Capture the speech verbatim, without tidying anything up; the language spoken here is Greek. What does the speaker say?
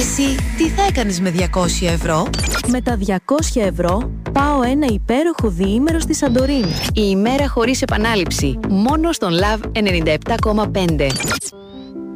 Εσύ τι θα έκανες με διακόσια ευρώ? Με τα διακόσια ευρώ πάω ένα υπέροχο διήμερο στη Σαντορίνη. Η ημέρα χωρίς επανάληψη. Μόνο στον Love ενενήντα επτά κόμμα πέντε.